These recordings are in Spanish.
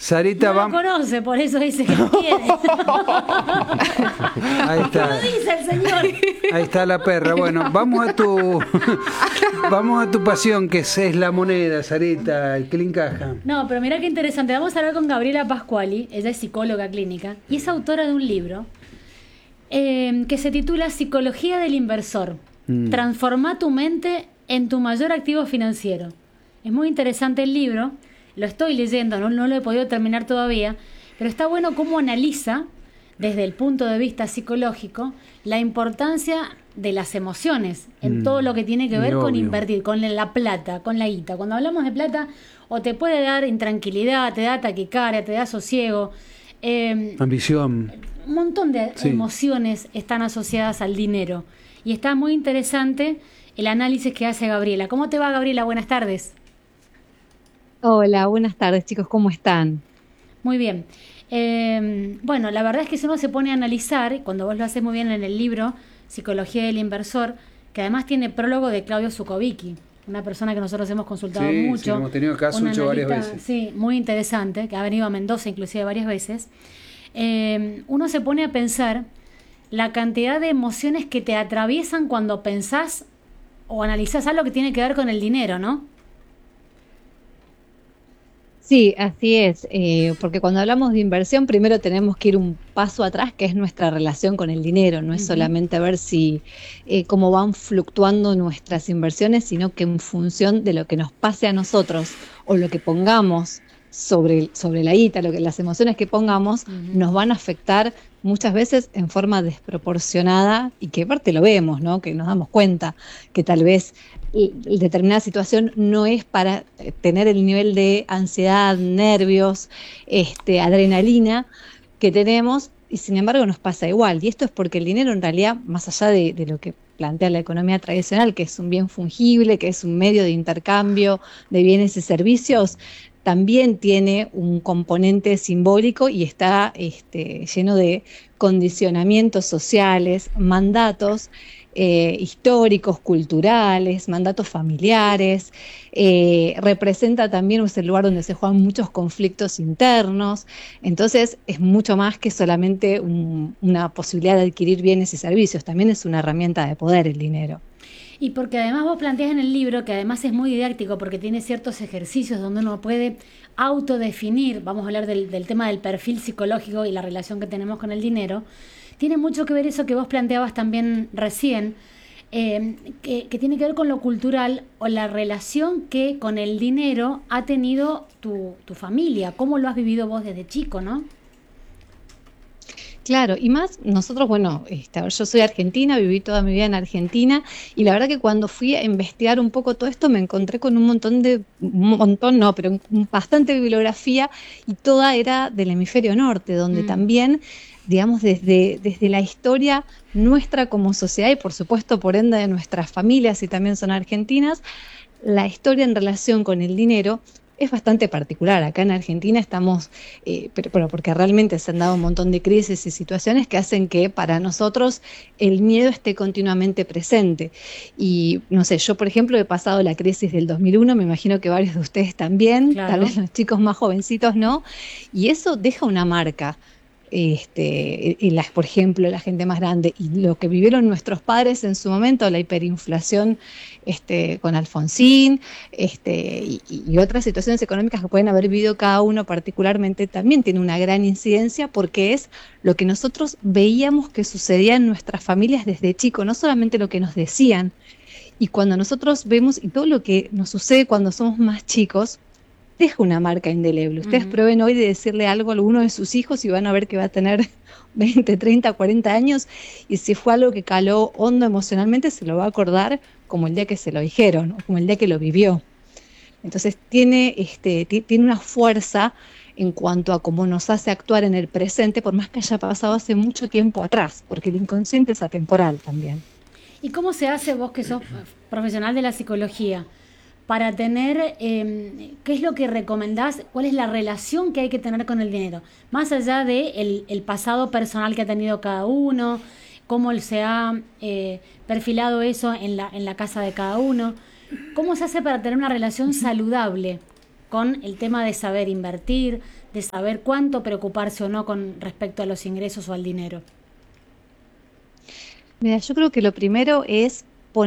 Sarita, No lo conoce, por eso dice que quiere. Ahí está. Lo dice el señor. Ahí está la perra. Bueno, vamos a tu pasión, que es la moneda, Sarita, el que le encaja. No, pero mirá qué interesante. Vamos a hablar con Gabriela Pascuali. Ella es psicóloga clínica y es autora de un libro que se titula Psicología del Inversor. Transforma tu mente en tu mayor activo financiero. Es muy interesante el libro. Lo estoy leyendo, no lo he podido terminar todavía, pero está bueno cómo analiza, desde el punto de vista psicológico, la importancia de las emociones en todo lo que tiene que ver con invertir, con la plata, con la guita. Cuando hablamos de plata, o te puede dar intranquilidad, te da taquicardia, te da sosiego. Ambición. Un montón de emociones están asociadas al dinero. Y está muy interesante el análisis que hace Gabriela. ¿Cómo te va, Gabriela? Buenas tardes. Hola, buenas tardes, chicos, ¿cómo están? Muy bien. Bueno, la verdad es que si uno se pone a analizar, cuando vos lo haces muy bien en el libro Psicología del Inversor, que además tiene prólogo de Claudio Zukovicki, una persona que nosotros hemos consultado mucho. Sí, hemos tenido caso mucho varias veces. Sí, muy interesante, que ha venido a Mendoza inclusive varias veces. Uno se pone a pensar la cantidad de emociones que te atraviesan cuando pensás o analizás algo que tiene que ver con el dinero, ¿no? Sí, así es, porque cuando hablamos de inversión primero tenemos que ir un paso atrás, que es nuestra relación con el dinero. No es solamente ver cómo van fluctuando nuestras inversiones, sino que en función de lo que nos pase a nosotros o lo que pongamos sobre la guita, las emociones que pongamos, nos van a afectar muchas veces en forma desproporcionada, y que aparte lo vemos, ¿no? Que nos damos cuenta que tal vez determinada situación no es para tener el nivel de ansiedad, nervios, adrenalina que tenemos, y sin embargo nos pasa igual. Y esto es porque el dinero, en realidad, más allá de lo que plantea la economía tradicional, que es un bien fungible, que es un medio de intercambio de bienes y servicios, también tiene un componente simbólico y está lleno de condicionamientos sociales, mandatos históricos, culturales, mandatos familiares. Representa también, es el lugar donde se juegan muchos conflictos internos. Entonces es mucho más que solamente una posibilidad de adquirir bienes y servicios, también es una herramienta de poder el dinero. Y porque además vos planteás en el libro, que además es muy didáctico porque tiene ciertos ejercicios donde uno puede autodefinir, vamos a hablar del tema del perfil psicológico y la relación que tenemos con el dinero, tiene mucho que ver eso que vos planteabas también recién, que tiene que ver con lo cultural o la relación que con el dinero ha tenido tu familia, cómo lo has vivido vos desde chico, ¿no? Claro, y más nosotros, bueno, yo soy argentina, viví toda mi vida en Argentina, y la verdad que cuando fui a investigar un poco todo esto me encontré con bastante bibliografía, y toda era del hemisferio norte, donde también, digamos, desde la historia nuestra como sociedad, y por supuesto por ende de nuestras familias, si también son argentinas, la historia en relación con el dinero es bastante particular. Acá en Argentina estamos, pero porque realmente se han dado un montón de crisis y situaciones que hacen que para nosotros el miedo esté continuamente presente. Y no sé, yo por ejemplo he pasado la crisis del 2001, me imagino que varios de ustedes también, claro. Tal vez los chicos más jovencitos no, y eso deja una marca. Por ejemplo, la gente más grande, y lo que vivieron nuestros padres en su momento, la hiperinflación con Alfonsín, y otras situaciones económicas que pueden haber vivido cada uno particularmente, también tiene una gran incidencia, porque es lo que nosotros veíamos que sucedía en nuestras familias desde chico, no solamente lo que nos decían. Y cuando nosotros vemos, y todo lo que nos sucede cuando somos más chicos, deja una marca indeleble. Ustedes prueben hoy de decirle algo a alguno de sus hijos y van a ver que va a tener 20, 30, 40 años, y si fue algo que caló hondo emocionalmente, se lo va a acordar como el día que se lo dijeron, o como el día que lo vivió. Entonces tiene una fuerza en cuanto a cómo nos hace actuar en el presente, por más que haya pasado hace mucho tiempo atrás, porque el inconsciente es atemporal también. ¿Y cómo se hace, vos que sos profesional de la psicología, para tener, qué es lo que recomendás, cuál es la relación que hay que tener con el dinero? Más allá de el pasado personal que ha tenido cada uno, cómo se ha perfilado eso en la casa de cada uno. ¿Cómo se hace para tener una relación saludable con el tema de saber invertir, de saber cuánto preocuparse o no con respecto a los ingresos o al dinero? Mira, yo creo que lo primero es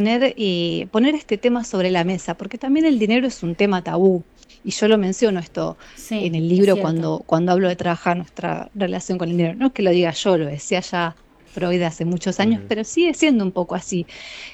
poner este tema sobre la mesa, porque también el dinero es un tema tabú. Y yo lo menciono esto Sí, en el es libro cierto. cuando hablo de trabajar nuestra relación con el dinero. No es que lo diga yo, lo decía ya Freud hace muchos años, pero sigue siendo un poco así.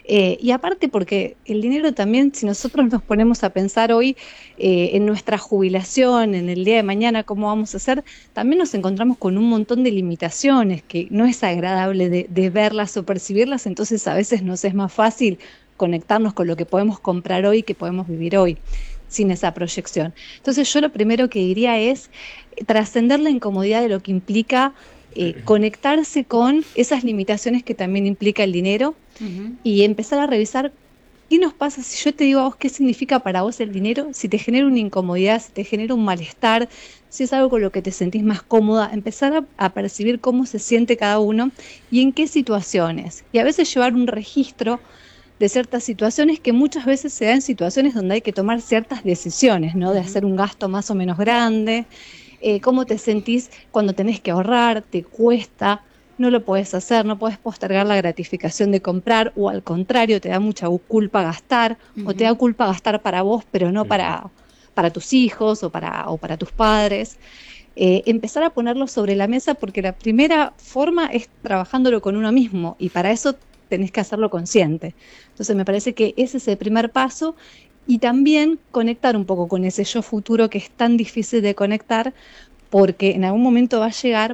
Y aparte porque el dinero también, si nosotros nos ponemos a pensar hoy en nuestra jubilación, en el día de mañana, cómo vamos a hacer, también nos encontramos con un montón de limitaciones que no es agradable de verlas o percibirlas, entonces a veces nos es más fácil conectarnos con lo que podemos comprar hoy, que podemos vivir hoy, sin esa proyección. Entonces yo lo primero que diría es trascender la incomodidad de lo que implica conectarse con esas limitaciones que también implica el dinero Ujú. y empezar a revisar qué nos pasa si yo te digo a vos qué significa para vos el dinero, si te genera una incomodidad, si te genera un malestar, si es algo con lo que te sentís más cómoda, empezar a percibir cómo se siente cada uno y en qué situaciones. Y a veces llevar un registro de ciertas situaciones que muchas veces se dan en situaciones donde hay que tomar ciertas decisiones, ¿no? De hacer un gasto más o menos grande, cómo te sentís cuando tenés que ahorrar, te cuesta, no lo podés hacer, no podés postergar la gratificación de comprar, o al contrario, te da mucha culpa gastar, o te da culpa gastar para vos, pero no para tus hijos o para tus padres. Empezar a ponerlo sobre la mesa, porque la primera forma es trabajándolo con uno mismo, y para eso tenés que hacerlo consciente. Entonces me parece que ese es el primer paso, y también conectar un poco con ese yo futuro que es tan difícil de conectar, porque en algún momento va a llegar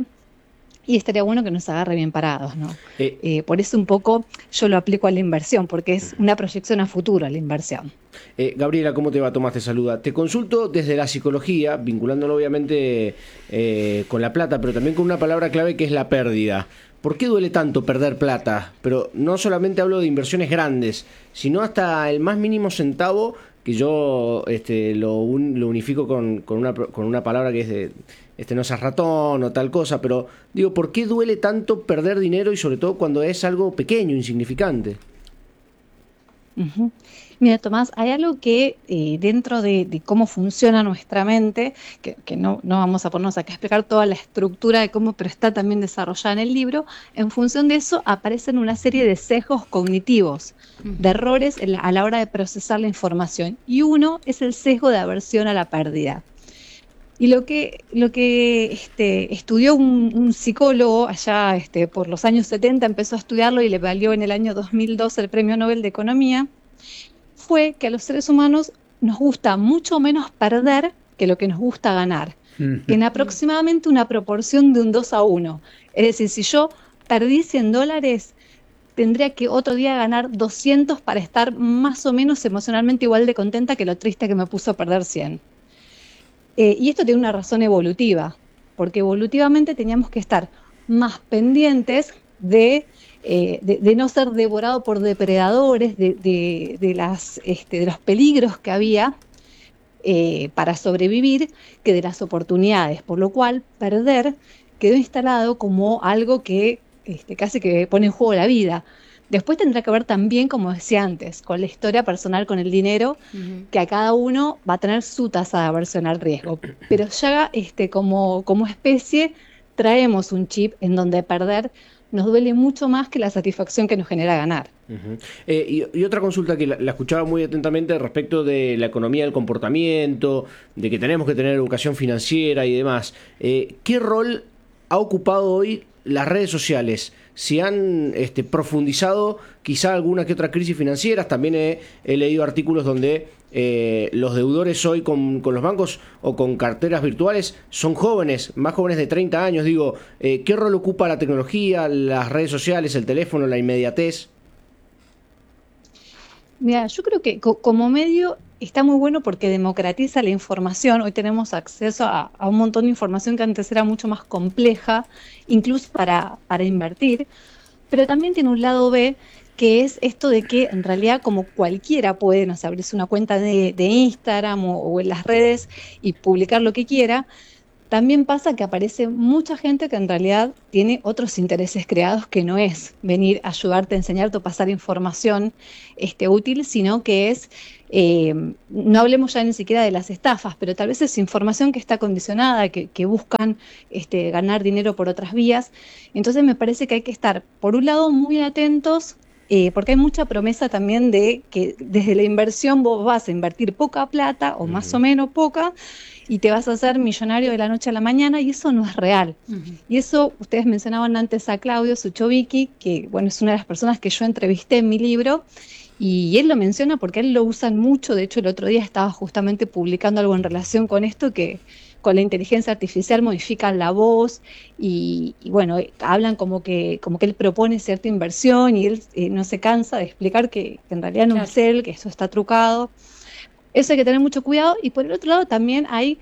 y estaría bueno que nos agarre bien parados, ¿no? Por eso un poco yo lo aplico a la inversión, porque es una proyección a futuro la inversión. Gabriela, ¿cómo te va? Tomás te saluda. Te consulto desde la psicología, vinculándolo obviamente con la plata, pero también con una palabra clave que es la pérdida. ¿Por qué duele tanto perder plata? Pero no solamente hablo de inversiones grandes, sino hasta el más mínimo centavo, que yo lo unifico con una palabra que es de no seas ratón o tal cosa, pero digo, ¿por qué duele tanto perder dinero y sobre todo cuando es algo pequeño, insignificante? Ujú. Mira, Tomás, hay algo que dentro de cómo funciona nuestra mente, que no vamos a ponernos acá a explicar toda la estructura de cómo, pero está también desarrollada en el libro, en función de eso aparecen una serie de sesgos cognitivos, de errores a la hora de procesar la información. Y uno es el sesgo de aversión a la pérdida. Y lo que estudió un psicólogo allá por los años 70, empezó a estudiarlo y le valió en el año 2002 el Premio Nobel de Economía, fue que a los seres humanos nos gusta mucho menos perder que lo que nos gusta ganar, en aproximadamente una proporción de un 2-1. Es decir, si yo perdí $100, tendría que otro día ganar 200 para estar más o menos emocionalmente igual de contenta que lo triste que me puso perder 100. Y esto tiene una razón evolutiva, porque evolutivamente teníamos que estar más pendientes de no ser devorado por depredadores, de los peligros que había para sobrevivir, que de las oportunidades, por lo cual perder quedó instalado como algo que casi que pone en juego la vida. Después tendrá que ver también, como decía antes, con la historia personal con el dinero, que a cada uno va a tener su tasa de aversión al riesgo. Pero ya como especie traemos un chip en donde perder nos duele mucho más que la satisfacción que nos genera ganar. Y otra consulta que la escuchaba muy atentamente respecto de la economía del comportamiento, de que tenemos que tener educación financiera y demás. ¿Qué rol ha ocupado hoy las redes sociales? Si han profundizado quizá alguna que otra crisis financieras. También he leído artículos donde los deudores hoy con los bancos o con carteras virtuales son jóvenes, más jóvenes de 30 años. Digo, ¿qué rol ocupa la tecnología, las redes sociales, el teléfono, la inmediatez? Mira, yo creo que como medio está muy bueno porque democratiza la información. Hoy tenemos acceso a un montón de información que antes era mucho más compleja, incluso para invertir, pero también tiene un lado B, que es esto de que en realidad como cualquiera puede, no sé, abrirse una cuenta de Instagram o en las redes y publicar lo que quiera. También pasa que aparece mucha gente que en realidad tiene otros intereses creados, que no es venir a ayudarte, a enseñarte o pasar información útil, sino que es No hablemos ya ni siquiera de las estafas, pero tal vez es información que está condicionada, que buscan ganar dinero por otras vías. Entonces me parece que hay que estar, por un lado, muy atentos, porque hay mucha promesa también de que desde la inversión vos vas a invertir poca plata o más o menos poca y te vas a hacer millonario de la noche a la mañana, y eso no es real. Y eso, ustedes mencionaban antes a Claudio Suchovicki, que bueno, es una de las personas que yo entrevisté en mi libro, y él lo menciona porque él lo usan mucho. De hecho, el otro día estaba justamente publicando algo en relación con esto, que con la inteligencia artificial modifican la voz y bueno, hablan como que él propone cierta inversión, y él no se cansa de explicar que en realidad no es él, que eso está trucado. Eso hay que tener mucho cuidado. Y por el otro lado también hay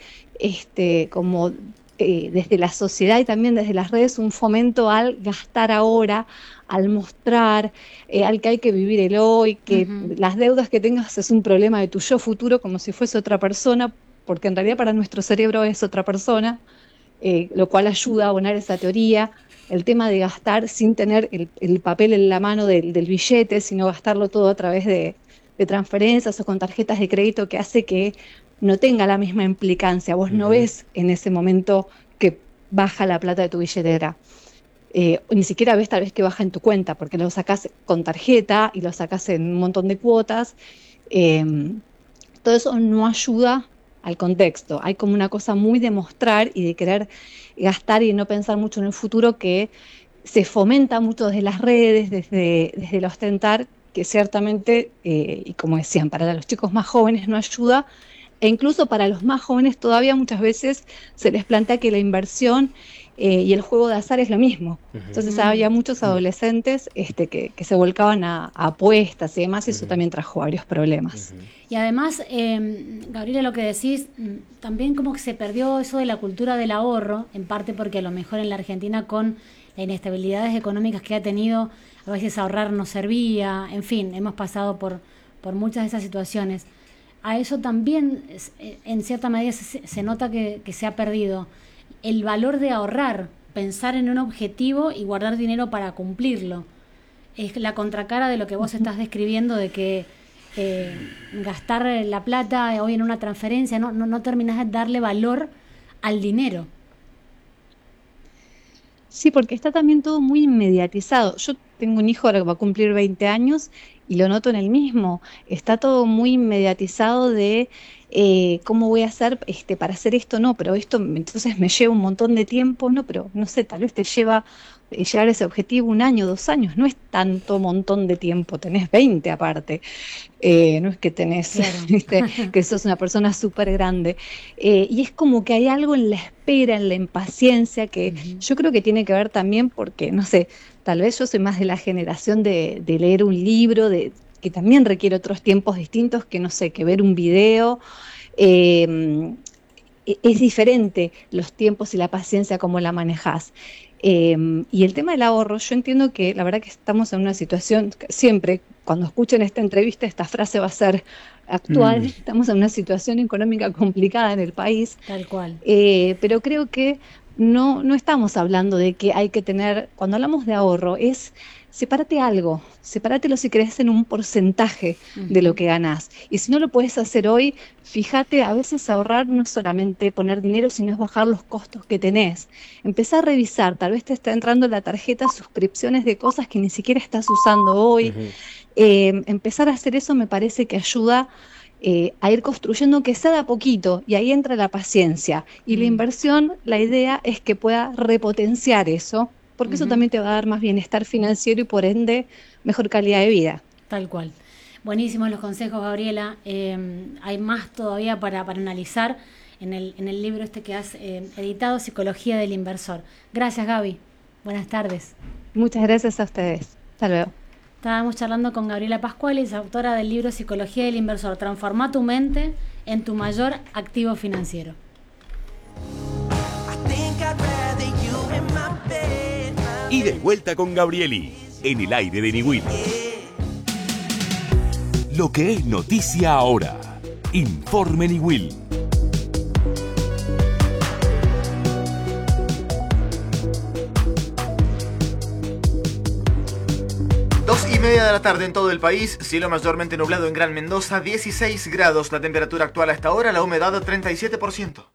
desde la sociedad y también desde las redes un fomento al gastar ahora, al mostrar, al que hay que vivir el hoy, que las deudas que tengas es un problema de tu yo futuro, como si fuese otra persona, porque en realidad para nuestro cerebro es otra persona, lo cual ayuda a abonar esa teoría. El tema de gastar sin tener el papel en la mano del billete, sino gastarlo todo a través de transferencias o con tarjetas de crédito, que hace que no tenga la misma implicancia. Vos no ves en ese momento que baja la plata de tu billetera. Ni siquiera ves tal vez que baja en tu cuenta, porque lo sacás con tarjeta y lo sacás en un montón de cuotas. Todo eso no ayuda al contexto. Hay como una cosa muy de mostrar y de querer gastar y no pensar mucho en el futuro, que se fomenta mucho desde las redes, desde el ostentar, que ciertamente, y como decían, para los chicos más jóvenes no ayuda, e incluso para los más jóvenes todavía muchas veces se les plantea que la inversión y el juego de azar es lo mismo. Entonces había muchos adolescentes que se volcaban a apuestas y demás, y eso también trajo varios problemas. Y además, Gabriela, lo que decís, también como que se perdió eso de la cultura del ahorro, en parte porque a lo mejor en la Argentina, con las inestabilidades económicas que ha tenido, a veces ahorrar no servía, en fin, hemos pasado por muchas de esas situaciones. A eso también, en cierta medida, se nota que se ha perdido el valor de ahorrar, pensar en un objetivo y guardar dinero para cumplirlo. Es la contracara de lo que vos estás describiendo, de que gastar la plata hoy en una transferencia no terminás de darle valor al dinero. Sí, porque está también todo muy inmediatizado. Yo tengo un hijo ahora que va a cumplir 20 años y lo noto en el mismo. Está todo muy inmediatizado de cómo voy a hacer para hacer esto, no, pero esto entonces me lleva un montón de tiempo, no, pero no sé, tal vez te lleva llegar a ese objetivo 1 año, 2 años, no es tanto montón de tiempo, tenés 20 aparte, no es que tenés, claro. Que sos una persona súper grande, y es como que hay algo en la espera, en la impaciencia, que yo creo que tiene que ver también porque, no sé, tal vez yo soy más de la generación de leer un libro, que también requiere otros tiempos distintos, que no sé, que ver un video. Es diferente los tiempos y la paciencia como la manejás. Y el tema del ahorro, yo entiendo que la verdad que estamos en una situación, siempre cuando escuchen esta entrevista, esta frase va a ser actual, estamos en una situación económica complicada en el país. Tal cual. Pero creo que no estamos hablando de que hay que tener, cuando hablamos de ahorro, es sepárate algo, sepáratelo si querés en un porcentaje de lo que ganás. Y si no lo puedes hacer hoy, fíjate, a veces ahorrar no es solamente poner dinero, sino es bajar los costos que tenés. Empezá a revisar, tal vez te está entrando en la tarjeta suscripciones de cosas que ni siquiera estás usando hoy. Empezar a hacer eso me parece que ayuda a ir construyendo, que sea de a poquito, y ahí entra la paciencia. Y la inversión, la idea es que pueda repotenciar eso, porque eso también te va a dar más bienestar financiero y por ende mejor calidad de vida. Tal cual. Buenísimos los consejos, Gabriela. Hay más todavía para analizar en el libro que has editado, Psicología del Inversor. Gracias, Gaby. Buenas tardes. Muchas gracias a ustedes. Hasta luego. Estábamos charlando con Gabriela Pascuali, autora del libro Psicología del Inversor. Transforma tu mente en tu mayor activo financiero. Y de vuelta con Gabrieli, en el aire de Niwil. Lo que es noticia ahora. Informe Niwil. 1:30 de la tarde en todo el país, cielo mayormente nublado en Gran Mendoza, 16 grados la temperatura actual a esta hora, la humedad 37%.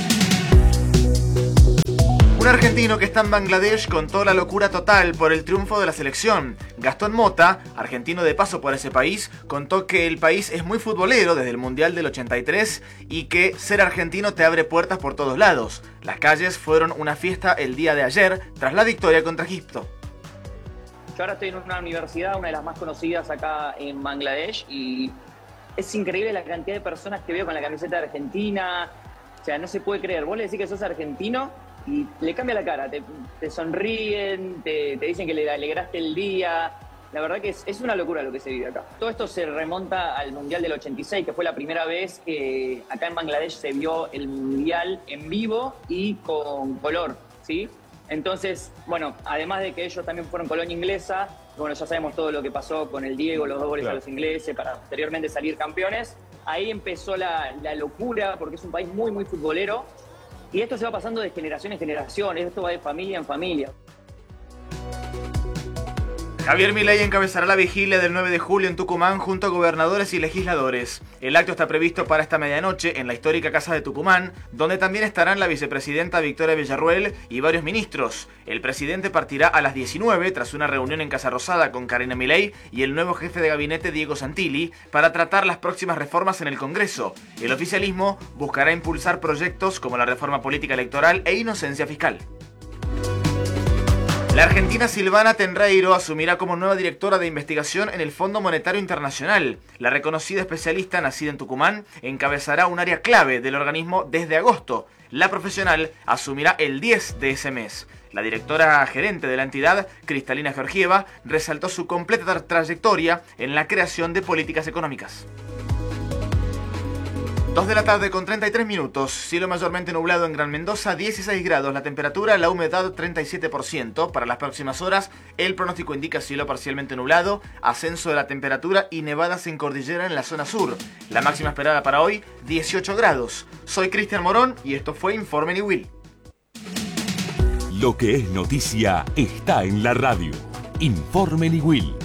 Un argentino que está en Bangladesh contó la locura total por el triunfo de la selección. Gastón Mota, argentino de paso por ese país, contó que el país es muy futbolero desde el Mundial del 83 y que ser argentino te abre puertas por todos lados. Las calles fueron una fiesta el día de ayer tras la victoria contra Egipto. Yo ahora estoy en una universidad, una de las más conocidas acá en Bangladesh, y es increíble la cantidad de personas que veo con la camiseta de Argentina. O sea, no se puede creer. Vos le decís que sos argentino y le cambia la cara, te sonríen, te dicen que le alegraste el día. La verdad que es una locura lo que se vive acá. Todo esto se remonta al Mundial del 86, que fue la primera vez que acá en Bangladesh se vio el Mundial en vivo y con color, ¿sí? Entonces, bueno, además de que ellos también fueron colonia inglesa, bueno, ya sabemos todo lo que pasó con el Diego, los 2 goles a los ingleses para posteriormente salir campeones. Ahí empezó la locura, porque es un país muy, muy futbolero. Y esto se va pasando de generación en generación, esto va de familia en familia. Javier Milei encabezará la vigilia del 9 de julio en Tucumán junto a gobernadores y legisladores. El acto está previsto para esta medianoche en la histórica Casa de Tucumán, donde también estarán la vicepresidenta Victoria Villarruel y varios ministros. El presidente partirá a las 19 tras una reunión en Casa Rosada con Karina Milei y el nuevo jefe de gabinete Diego Santilli para tratar las próximas reformas en el Congreso. El oficialismo buscará impulsar proyectos como la reforma política electoral e inocencia fiscal. La argentina Silvana Tenreiro asumirá como nueva directora de investigación en el Fondo Monetario Internacional. La reconocida especialista, nacida en Tucumán, encabezará un área clave del organismo desde agosto. La profesional asumirá el 10 de ese mes. La directora gerente de la entidad, Cristalina Georgieva, resaltó su completa trayectoria en la creación de políticas económicas. 2 de la tarde con 33 minutos, cielo mayormente nublado en Gran Mendoza, 16 grados la temperatura, la humedad 37%. Para las próximas horas, el pronóstico indica cielo parcialmente nublado, ascenso de la temperatura y nevadas en cordillera en la zona sur. La máxima esperada para hoy, 18 grados. Soy Cristian Morón y esto fue Informe Niwil. Lo que es noticia está en la radio. Informe Niwil.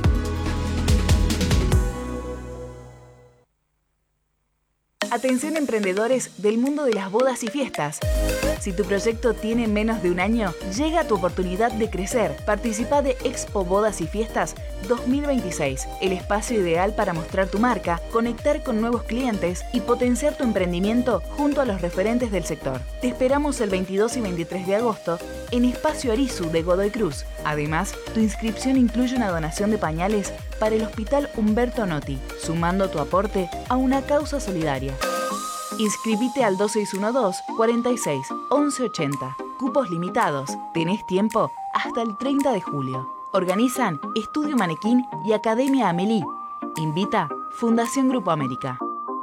Atención emprendedores del mundo de las bodas y fiestas. Si tu proyecto tiene menos de un año, llega tu oportunidad de crecer. Participa de Expo Bodas y Fiestas 2026, el espacio ideal para mostrar tu marca, conectar con nuevos clientes y potenciar tu emprendimiento junto a los referentes del sector. Te esperamos el 22 y 23 de agosto en Espacio Arizu de Godoy Cruz. Además, tu inscripción incluye una donación de pañales para el Hospital Humberto Notti, sumando tu aporte a una causa solidaria. Inscribite al 2612-46-1180. Cupos limitados. Tenés tiempo hasta el 30 de julio. Organizan Estudio Manequín y Academia Amelie. Invita Fundación Grupo América.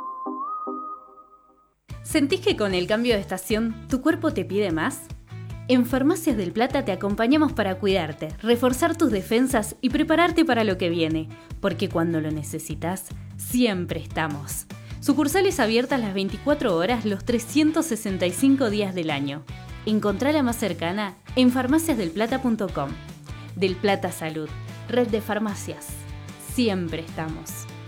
¿Sentís que con el cambio de estación tu cuerpo te pide más? En Farmacias del Plata te acompañamos para cuidarte, reforzar tus defensas y prepararte para lo que viene, porque cuando lo necesitas, siempre estamos. Sucursales abiertas las 24 horas, los 365 días del año. Encontrá la más cercana en farmaciasdelplata.com. Del Plata Salud, red de farmacias. Siempre estamos.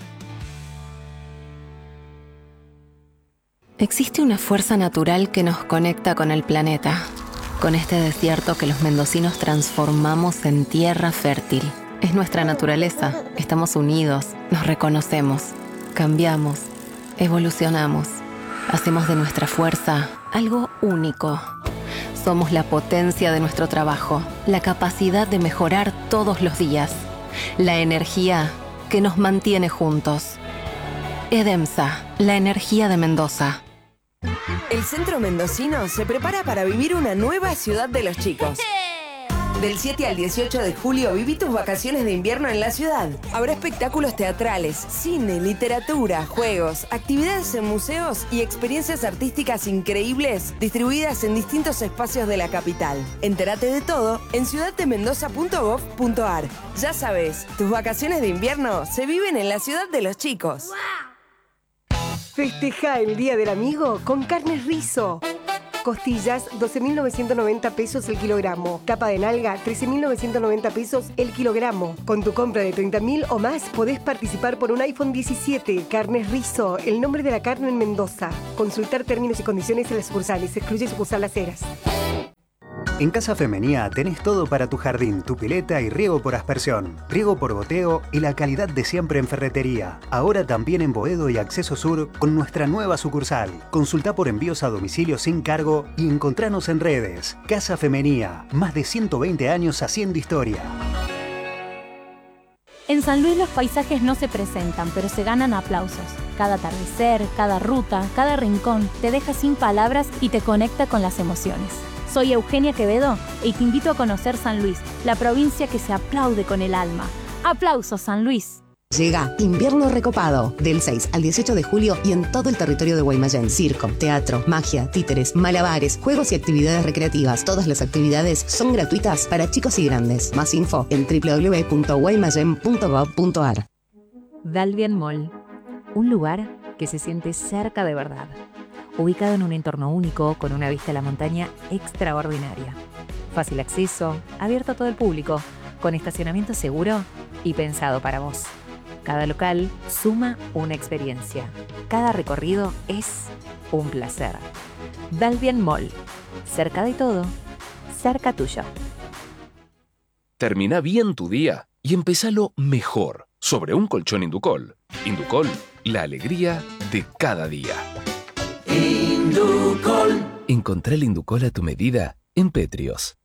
Existe una fuerza natural que nos conecta con el planeta, con este desierto que los mendocinos transformamos en tierra fértil. Es nuestra naturaleza, estamos unidos, nos reconocemos, cambiamos, evolucionamos, hacemos de nuestra fuerza algo único. Somos la potencia de nuestro trabajo, la capacidad de mejorar todos los días, la energía que nos mantiene juntos. EDEMSA, la energía de Mendoza. El centro mendocino se prepara para vivir una nueva ciudad de los chicos. Del 7 al 18 de julio viví tus vacaciones de invierno en la ciudad. Habrá espectáculos teatrales, cine, literatura, juegos, actividades en museos y experiencias artísticas increíbles distribuidas en distintos espacios de la capital. Entérate de todo en ciudaddemendoza.gov.ar. Ya sabes, tus vacaciones de invierno se viven en la ciudad de los chicos. Festeja el Día del Amigo con Carnes Rizo. Costillas, 12.990 pesos el kilogramo. Capa de nalga, 13.990 pesos el kilogramo. Con tu compra de 30.000 o más, podés participar por un iPhone 17. Carnes Rizo, el nombre de la carne en Mendoza. Consultar términos y condiciones en las sucursales. Excluye sucursal Las Heras. En Casa Femenía tenés todo para tu jardín, tu pileta y riego por aspersión, riego por goteo y la calidad de siempre en ferretería. Ahora también en Boedo y Acceso Sur con nuestra nueva sucursal. Consultá por envíos a domicilio sin cargo y encontranos en redes. Casa Femenía, más de 120 años haciendo historia. En San Luis los paisajes no se presentan, pero se ganan aplausos. Cada atardecer, cada ruta, cada rincón te deja sin palabras y te conecta con las emociones. Soy Eugenia Quevedo y te invito a conocer San Luis, la provincia que se aplaude con el alma. ¡Aplausos, San Luis! Llega Invierno Recopado, del 6 al 18 de julio y en todo el territorio de Guaymallén. Circo, teatro, magia, títeres, malabares, juegos y actividades recreativas. Todas las actividades son gratuitas para chicos y grandes. Más info en www.guaymallén.gov.ar. Dalvian Mall, un lugar que se siente cerca de verdad. Ubicado en un entorno único, con una vista a la montaña extraordinaria. Fácil acceso, abierto a todo el público, con estacionamiento seguro y pensado para vos. Cada local suma una experiencia. Cada recorrido es un placer. Dalvian Mall. Cerca de todo, cerca tuyo. Termina bien tu día y empezalo mejor sobre un colchón Inducol. Inducol, la alegría de cada día. Inducol. Encontrá el Inducol a tu medida en Petrios.